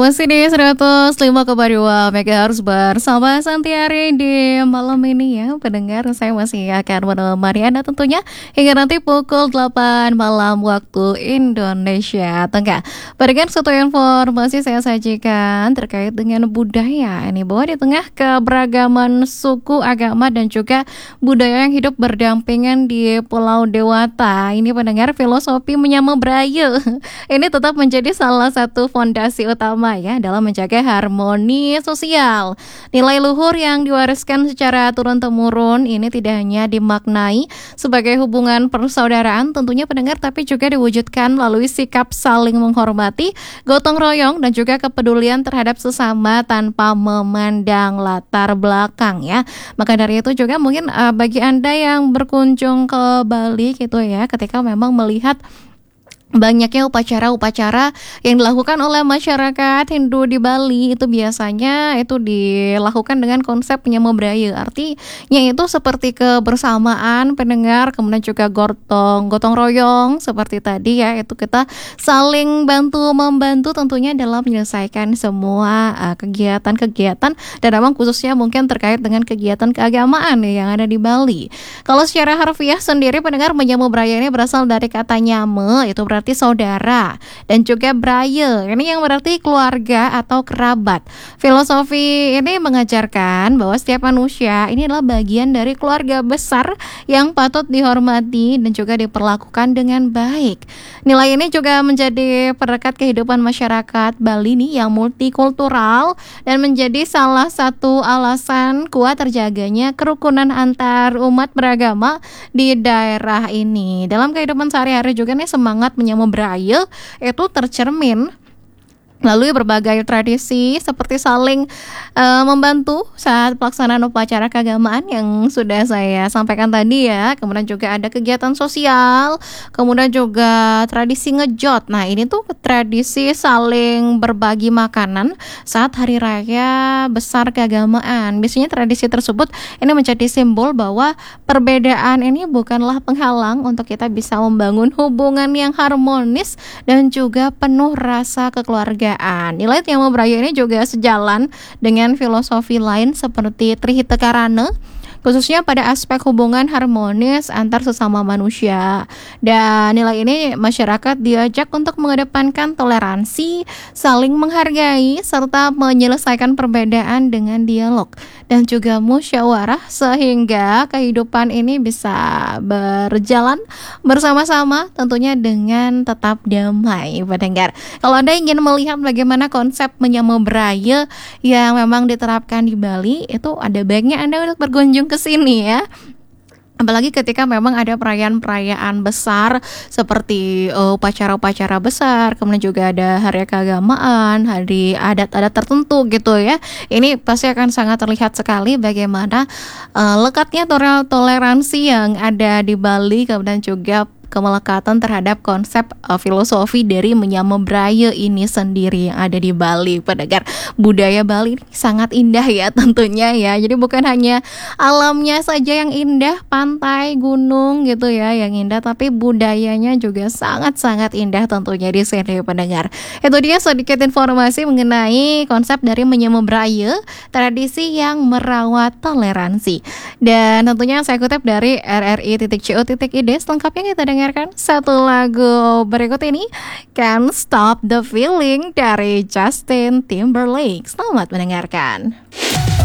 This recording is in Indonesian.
Masih di 105,2 MHz bersama Santiari di malam ini ya pendengar. Saya masih akan menemani Anda tentunya hingga nanti pukul 8 malam waktu Indonesia Tengah. Berikan satu informasi saya sajikan terkait dengan budaya ini, bahwa di tengah keberagaman suku, agama dan juga budaya yang hidup berdampingan di Pulau Dewata, ini pendengar, filosofi menyama Braille ini tetap menjadi salah satu fondasi utama ya dalam menjaga harmoni sosial. Nilai luhur yang diwariskan secara turun-temurun ini tidak hanya dimaknai sebagai hubungan persaudaraan tentunya pendengar, tapi juga diwujudkan melalui sikap saling menghormati, gotong royong dan juga kepedulian terhadap sesama tanpa memandang latar belakang ya. Maka dari itu juga mungkin bagi Anda yang berkunjung ke Bali gitu ya, ketika memang melihat banyaknya upacara-upacara yang dilakukan oleh masyarakat Hindu di Bali, itu biasanya itu dilakukan dengan konsep menyama Braille. Artinya itu seperti kebersamaan pendengar, kemudian juga gotong royong seperti tadi ya, itu kita saling bantu-membantu tentunya dalam menyelesaikan semua kegiatan-kegiatan, dan memang khususnya mungkin terkait dengan kegiatan keagamaan yang ada di Bali. Kalau secara harfiah sendiri pendengar, menyama Braille ini berasal dari kata nyame, itu berarti saudara, dan juga Braille ini yang berarti keluarga atau kerabat. Filosofi ini mengajarkan bahwa setiap manusia ini adalah bagian dari keluarga besar yang patut dihormati dan juga diperlakukan dengan baik. Nilai ini juga menjadi perekat kehidupan masyarakat Bali nih yang multikultural, dan menjadi salah satu alasan kuat terjaganya kerukunan antar umat beragama di daerah ini. Dalam kehidupan sehari-hari juga nih semangat menyama Braille itu tercermin melalui berbagai tradisi seperti saling membantu saat pelaksanaan upacara keagamaan yang sudah saya sampaikan tadi ya. Kemudian juga ada kegiatan sosial, kemudian juga tradisi ngejot. Nah ini tuh tradisi saling berbagi makanan saat hari raya besar keagamaan. Biasanya tradisi tersebut ini menjadi simbol bahwa perbedaan ini bukanlah penghalang untuk kita bisa membangun hubungan yang harmonis dan juga penuh rasa kekeluargaan. Nilai menyama Braille ini juga sejalan dengan filosofi lain seperti Trihita Karana, khususnya pada aspek hubungan harmonis antar sesama manusia. Dan nilai ini masyarakat diajak untuk mengedepankan toleransi, saling menghargai, serta menyelesaikan perbedaan dengan dialog dan juga musyawarah, sehingga kehidupan ini bisa berjalan bersama-sama tentunya dengan tetap damai pendengar. Kalau Anda ingin melihat bagaimana konsep menyama Braille yang memang diterapkan di Bali, itu ada baiknya Anda untuk berkunjung ke sini ya. Apalagi ketika memang ada perayaan-perayaan besar seperti upacara-upacara besar, kemudian juga ada hari keagamaan, hari adat-adat tertentu gitu ya. Ini pasti akan sangat terlihat sekali bagaimana lekatnya toleransi yang ada di Bali, kemudian juga kemelekatan terhadap konsep filosofi dari menyama Braille ini sendiri yang ada di Bali pendengar. Budaya Bali ini sangat indah ya tentunya ya. Jadi bukan hanya alamnya saja yang indah, pantai, gunung gitu ya yang indah, tapi budayanya juga sangat-sangat indah tentunya di sini pendengar. Itu dia sedikit informasi mengenai konsep dari menyama Braille, tradisi yang merawat toleransi. Dan tentunya saya kutip dari rri.co.id. Selengkapnya kita dengarkan satu lagu berikut ini, Can't Stop the Feeling dari Justin Timberlake. Selamat mendengarkan.